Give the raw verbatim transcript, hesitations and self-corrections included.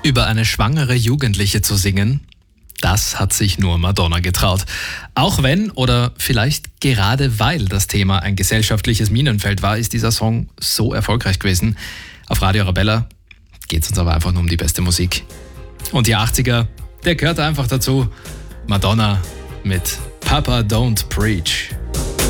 Über eine schwangere Jugendliche zu singen, das hat sich nur Madonna getraut. Auch wenn oder vielleicht gerade weil das Thema ein gesellschaftliches Minenfeld war, ist dieser Song so erfolgreich gewesen. Auf Radio Arabella geht es uns aber einfach nur um die beste Musik. Und die achtziger, der gehört einfach dazu. Madonna mit Papa Don't Preach.